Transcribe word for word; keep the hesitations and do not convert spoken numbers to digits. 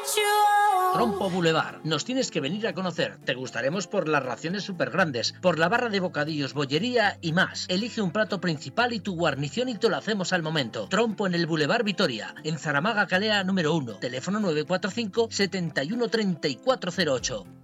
Trompo Boulevard. Nos tienes que venir a conocer. Te gustaremos por las raciones súper grandes, por la barra de bocadillos, bollería y más. Elige un plato principal y tu guarnición y te lo hacemos al momento. Trompo en el Boulevard Vitoria, en Zaramaga Calea número uno. Teléfono nueve cuatro cinco, setenta y uno, treinta y cuatro cero ocho.